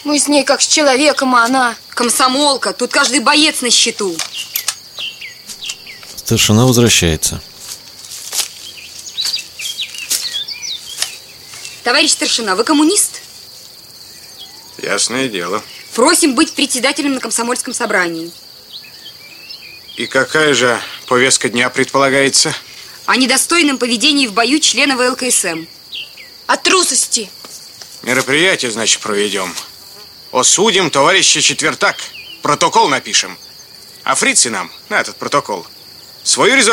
Мы с ней как с человеком, а она... Комсомолка, тут каждый боец на счету. Старшина возвращается. Товарищ старшина, вы коммунист? Ясное дело. Просим быть председателем на комсомольском собрании. И какая же повестка дня предполагается? О недостойном поведении в бою члена ВЛКСМ. От трусости. Мероприятие, значит, проведем. Осудим товарища Четвертак. Протокол напишем. А фрицы нам на этот протокол свою резолюцию